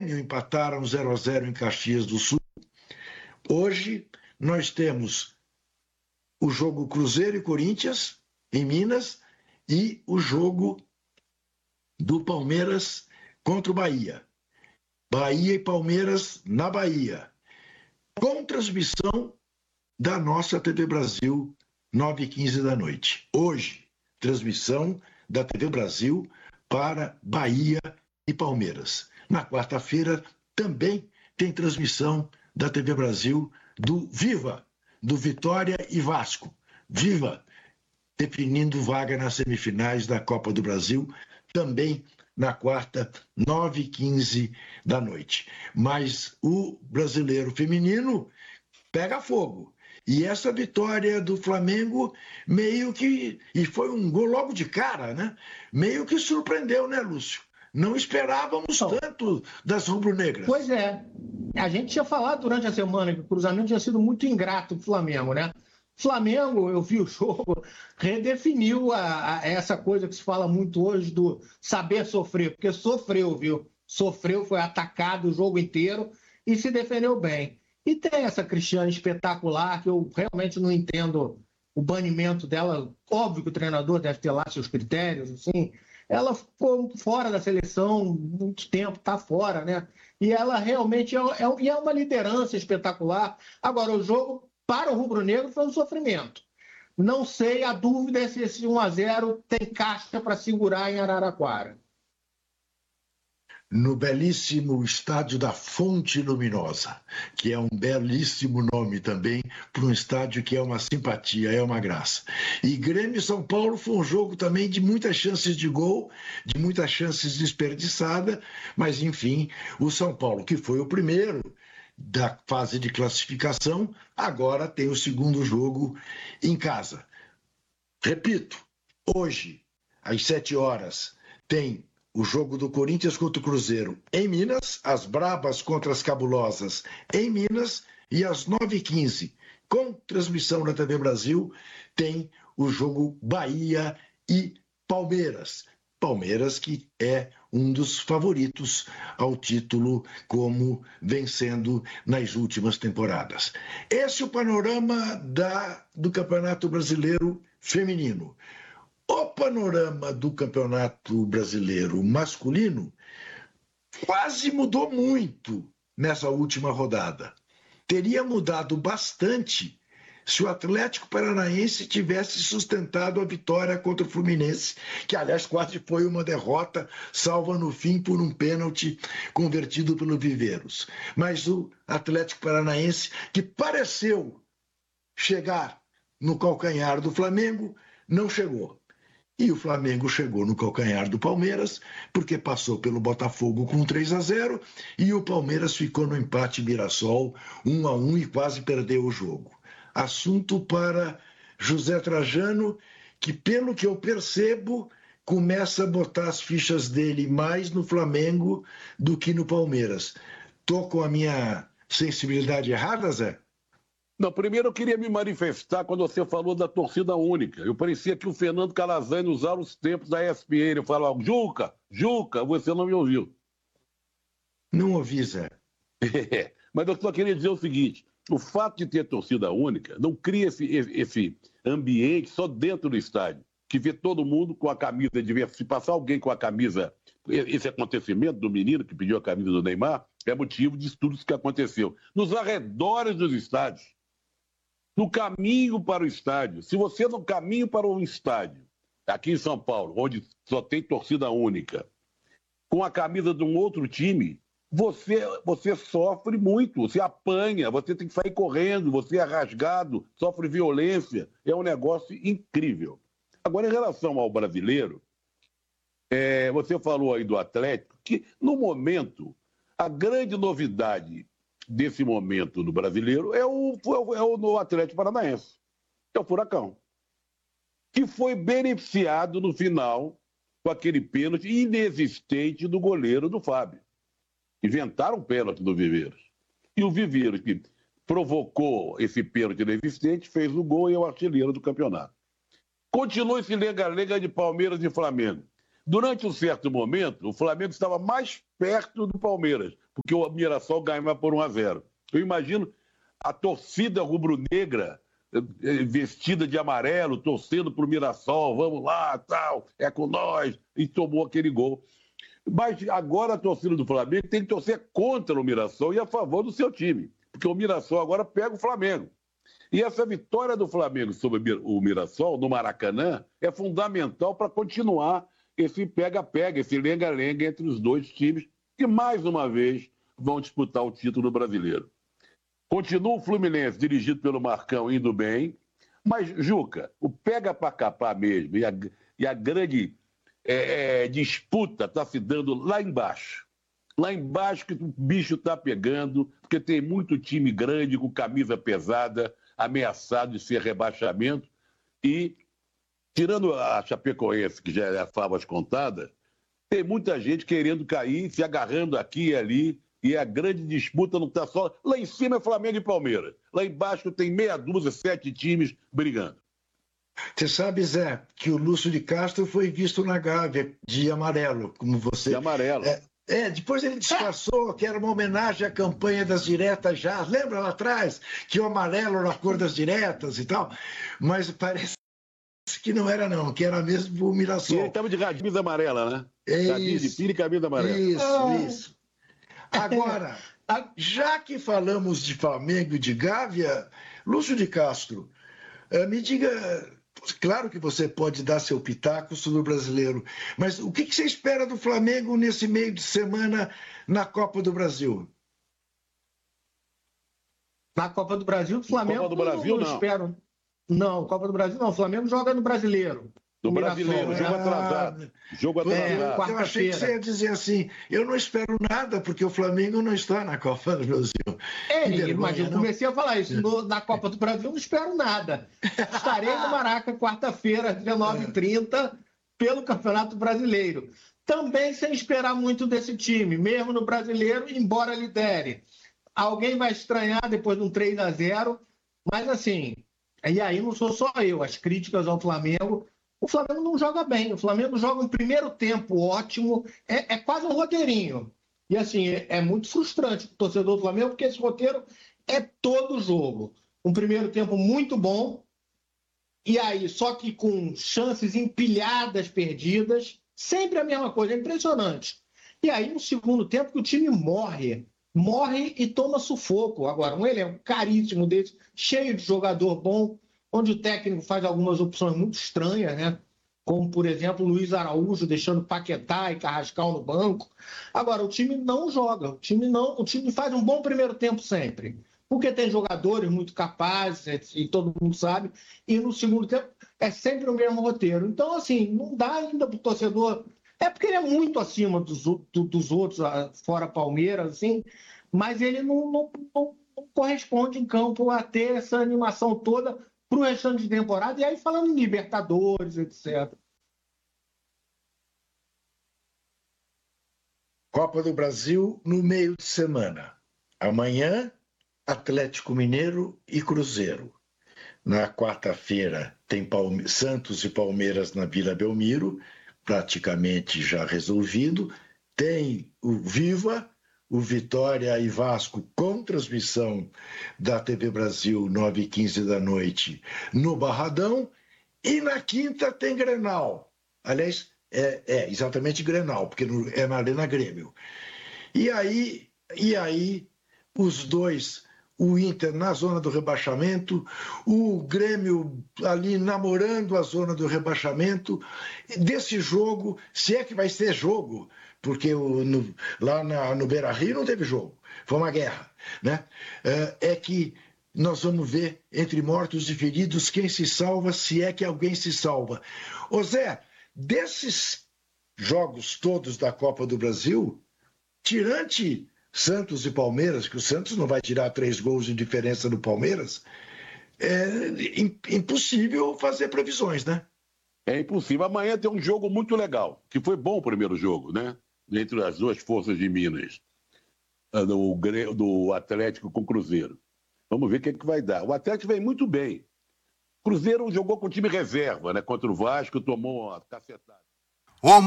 Grêmio empataram 0-0 em Caxias do Sul. Hoje nós temos o jogo Cruzeiro e Corinthians em Minas e o jogo do Palmeiras contra o Bahia. Bahia e Palmeiras na Bahia, com transmissão da nossa TV Brasil, 9h15 da noite. Hoje, transmissão da TV Brasil para Bahia e Palmeiras. Na quarta-feira, também tem transmissão da TV Brasil do Viva, do Vitória e Vasco. Viva, definindo vaga nas semifinais da Copa do Brasil, também na quarta, 9h15 da noite. Mas o brasileiro feminino pega fogo. E essa vitória do Flamengo meio que... E foi um gol logo de cara, né? Meio que surpreendeu, né, Lúcio? Não esperávamos tanto das rubro-negras. Pois é. A gente tinha falado durante a semana que o cruzamento tinha sido muito ingrato para o Flamengo, né? Flamengo, eu vi o jogo, redefiniu essa coisa que se fala muito hoje do saber sofrer, porque sofreu, viu? Sofreu, foi atacado o jogo inteiro e se defendeu bem. E tem essa Cristiane espetacular, que eu realmente não entendo o banimento dela. Óbvio que o treinador deve ter lá seus critérios, assim. Ela ficou fora da seleção muito tempo, está fora, né? E ela realmente é uma liderança espetacular. Agora, o jogo... Para o rubro-negro foi um sofrimento. Não sei, a dúvida é se esse 1-0 tem caixa para segurar em Araraquara. No belíssimo estádio da Fonte Luminosa, que é um belíssimo nome também para um estádio que é uma simpatia, é uma graça. E Grêmio e São Paulo foi um jogo também de muitas chances de gol, de muitas chances desperdiçadas, mas enfim, o São Paulo, que foi o primeiro da fase de classificação, agora tem o segundo jogo em casa. Repito, hoje, às 7 horas, tem o jogo do Corinthians contra o Cruzeiro em Minas, as Brabas contra as Cabulosas em Minas, e às 9h15, com transmissão na TV Brasil, tem o jogo Bahia e Palmeiras. Palmeiras, que é um dos favoritos ao título, como vem sendo nas últimas temporadas. Esse é o panorama do Campeonato Brasileiro Feminino. O panorama do Campeonato Brasileiro Masculino quase mudou muito nessa última rodada. Teria mudado bastante se o Atlético Paranaense tivesse sustentado a vitória contra o Fluminense, que, aliás, quase foi uma derrota, salva no fim por um pênalti convertido pelo Viveiros. Mas o Atlético Paranaense, que pareceu chegar no calcanhar do Flamengo, não chegou. E o Flamengo chegou no calcanhar do Palmeiras, porque passou pelo Botafogo com 3-0, e o Palmeiras ficou no empate Mirassol, 1-1, e quase perdeu o jogo. Assunto para José Trajano, que, pelo que eu percebo, começa a botar as fichas dele mais no Flamengo do que no Palmeiras. Estou com a minha sensibilidade errada, Zé? Não, primeiro eu queria me manifestar quando você falou da torcida única. Eu parecia que o Fernando Calazans usava os tempos da ESPN. Eu falava, Juca, você não me ouviu. Não ouvi, Zé. Mas eu só queria dizer o seguinte, o fato de ter torcida única não cria esse ambiente só dentro do estádio, que vê todo mundo com a camisa, se passar alguém com a camisa, esse acontecimento do menino que pediu a camisa do Neymar, é motivo de tudo isso que aconteceu. Nos arredores dos estádios, no caminho para o estádio, se você no caminho para um estádio, aqui em São Paulo, onde só tem torcida única, com a camisa de um outro time, você sofre muito, você apanha, você tem que sair correndo, você é rasgado, sofre violência, é um negócio incrível. Agora, em relação ao brasileiro, você falou aí do Atlético, que no momento, a grande novidade desse momento no brasileiro é o Atlético Paranaense, é o Furacão, que foi beneficiado no final com aquele pênalti inexistente do goleiro do Fábio. Inventaram o pênalti do Viveiros. E o Viveiros, que provocou esse pênalti inexistente, fez o gol e é o artilheiro do campeonato. Continua esse lenga-lenga de Palmeiras e Flamengo. Durante um certo momento, o Flamengo estava mais perto do Palmeiras, porque o Mirassol ganhava por 1-0. Eu imagino a torcida rubro-negra vestida de amarelo, torcendo para o Mirassol, vamos lá, tal, é com nós, e tomou aquele gol. Mas agora a torcida do Flamengo tem que torcer contra o Mirassol e a favor do seu time, porque o Mirassol agora pega o Flamengo. E essa vitória do Flamengo sobre o Mirassol, no Maracanã, é fundamental para continuar esse pega-pega, esse lenga-lenga entre os dois times, que mais uma vez vão disputar o título brasileiro. Continua o Fluminense, dirigido pelo Marcão, indo bem, mas, Juca, o pega para capar mesmo e a grande disputa está se dando lá embaixo. Lá embaixo que o bicho está pegando, porque tem muito time grande com camisa pesada, ameaçado de ser rebaixamento. E, tirando a Chapecoense, que já é a favas contada, tem muita gente querendo cair, se agarrando aqui e ali. E a grande disputa não está só... Lá em cima é Flamengo e Palmeiras. Lá embaixo tem meia dúzia, 7 times brigando. Você sabe, Zé, que o Lúcio de Castro foi visto na Gávea de amarelo, como você... De amarelo. Depois ele disfarçou que era uma homenagem à campanha das diretas já. Lembra lá atrás que o amarelo era a cor das diretas e tal? Mas parece que não era não, que era mesmo o Mirassol. E ele estava de camisa amarela, né? Camisa de pilha e camisa amarela. Isso. Agora, já que falamos de Flamengo e de Gávea, Lúcio de Castro, me diga, claro que você pode dar seu pitaco sobre o brasileiro, mas o que você espera do Flamengo nesse meio de semana na Copa do Brasil? Na Copa do Brasil, o Flamengo Copa do Brasil, não. Espero. Não, Copa do Brasil não. O Flamengo joga no Brasileiro. Do brasileiro, jogo atrasado. Jogo atrasado. Eu achei que você ia dizer assim, eu não espero nada, porque o Flamengo não está na Copa do Brasil. Mas eu comecei a falar isso. Na Copa do Brasil eu não espero nada. Estarei no Maraca quarta-feira, 19h30, pelo Campeonato Brasileiro. Também sem esperar muito desse time, mesmo no Brasileiro, embora lidere. Alguém vai estranhar depois de um 3-0, mas assim, e aí não sou só eu, as críticas ao Flamengo... O Flamengo não joga bem. O Flamengo joga um primeiro tempo ótimo. É quase um roteirinho. E assim, é muito frustrante para o torcedor do Flamengo, porque esse roteiro é todo jogo. Um primeiro tempo muito bom. E aí, só que com chances empilhadas, perdidas. Sempre a mesma coisa. É impressionante. E aí, no segundo tempo, que o time morre. Morre e toma sufoco. Agora, um elenco caríssimo desse, cheio de jogador bom, onde o técnico faz algumas opções muito estranhas, né? Como, por exemplo, o Luiz Araújo deixando Paquetá e Carrascal no banco. Agora, o time não joga, o time faz um bom primeiro tempo sempre, porque tem jogadores muito capazes, e todo mundo sabe, e no segundo tempo é sempre o mesmo roteiro. Então, assim, não dá ainda para o torcedor... É porque ele é muito acima dos outros, fora Palmeiras, assim, mas ele não corresponde em campo a ter essa animação toda para o restante de temporada, e aí falando em Libertadores, etc. Copa do Brasil no meio de semana. Amanhã, Atlético Mineiro e Cruzeiro. Na quarta-feira tem Santos e Palmeiras na Vila Belmiro, praticamente já resolvido. Tem o Viva, o Vitória e Vasco com transmissão da TV Brasil, 9h15 da noite, no Barradão. E na quinta tem Grenal. Aliás, exatamente Grenal, porque é na Arena Grêmio. E aí os dois, o Inter na zona do rebaixamento, o Grêmio ali namorando a zona do rebaixamento. Desse jogo, se é que vai ser jogo, porque lá no Beira-Rio não teve jogo, foi uma guerra, né? É que nós vamos ver entre mortos e feridos quem se salva, se é que alguém se salva. Ô Zé, desses jogos todos da Copa do Brasil, tirante Santos e Palmeiras, que o Santos não vai tirar 3 gols de diferença do Palmeiras, é impossível fazer previsões, né? É impossível. Amanhã tem um jogo muito legal, que foi bom o primeiro jogo, né? Entre as duas forças de Minas, do Atlético com o Cruzeiro. Vamos ver o que vai dar. O Atlético vem muito bem. O Cruzeiro jogou com time reserva, né? Contra o Vasco, tomou uma cacetada. Ô,